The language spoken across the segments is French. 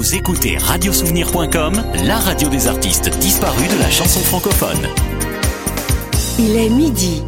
Vous écoutez radiosouvenir.com, la radio des artistes disparus de la chanson francophone. Il est midi.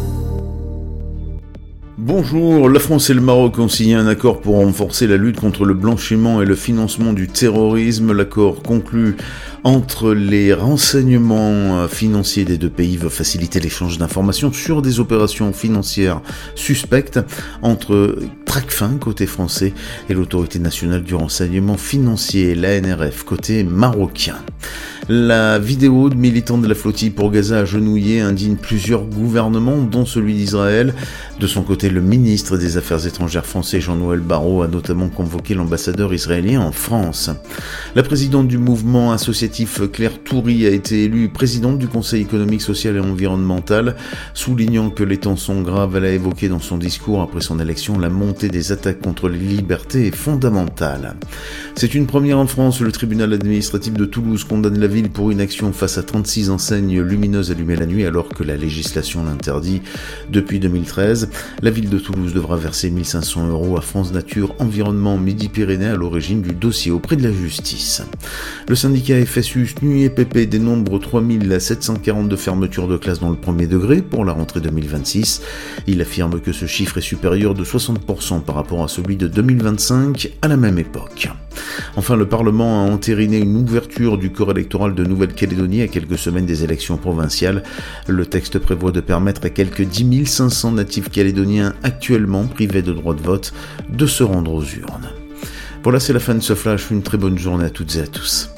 Bonjour, la France et le Maroc ont signé un accord pour renforcer la lutte contre le blanchiment et le financement du terrorisme. L'accord conclu entre les renseignements financiers des deux pays veut faciliter l'échange d'informations sur des opérations financières suspectes entre Tracfin côté français et l'autorité nationale du renseignement financier, l'ANRF côté marocain. La vidéo de militants de la flottille pour Gaza agenouillés indigne plusieurs gouvernements, dont celui d'Israël. De son côté, le ministre des Affaires étrangères français, Jean-Noël Barrot, a notamment convoqué l'ambassadeur israélien en France. La présidente du mouvement associatif Claire Toury a été élue présidente du Conseil économique, social et environnemental, soulignant que les temps sont graves. Elle a évoqué dans son discours après son élection la montée des attaques contre les libertés fondamentales. C'est une première en France. Le tribunal administratif de Toulouse condamne la ville pour inaction face à 36 enseignes lumineuses allumées la nuit alors que la législation l'interdit depuis 2013. La ville de Toulouse devra verser 1 500 € à France Nature Environnement Midi-Pyrénées à l'origine du dossier auprès de la justice. Le syndicat FSU SNUIPP dénombre 3 742 fermetures de classes dans le premier degré pour la rentrée 2026. Il affirme que ce chiffre est supérieur de 60% par rapport à celui de 2025 à la même époque. Enfin, le Parlement a entériné une ouverture du corps électoral de Nouvelle-Calédonie à quelques semaines des élections provinciales. Le texte prévoit de permettre à quelques 10 500 natifs calédoniens actuellement privés de droit de vote de se rendre aux urnes. Voilà, c'est la fin de ce flash. Une très bonne journée à toutes et à tous.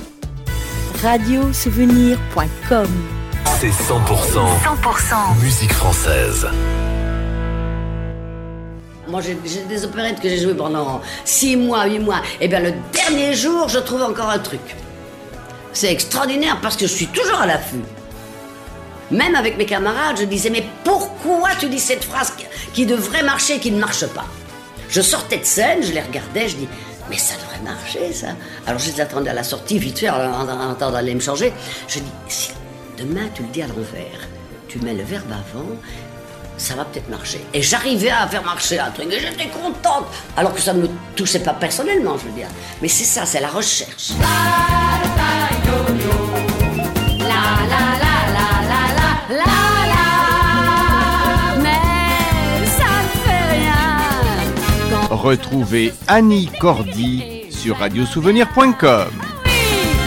Radiosouvenir.com. C'est 100% musique française. Moi, j'ai des opérettes que j'ai jouées pendant 6 mois, 8 mois. Et bien, le dernier jour, je trouve encore un truc. C'est extraordinaire parce que je suis toujours à l'affût. Même avec mes camarades, je disais, mais pourquoi tu dis cette phrase qui devrait marcher et qui ne marche pas? Je sortais de scène, je les regardais, je dis, mais ça devrait marcher, ça. Alors, je les attendais à la sortie, vite fait, en attendant d'aller me changer. Je dis, si demain, tu le dis à l'envers, tu mets le verbe avant, ça va peut-être marcher. Et j'arrivais à faire marcher un truc, et j'étais contente. Alors que ça ne me touchait pas personnellement, je veux dire. Mais c'est ça, c'est la recherche. Retrouvez Annie Cordy sur radiosouvenir.com.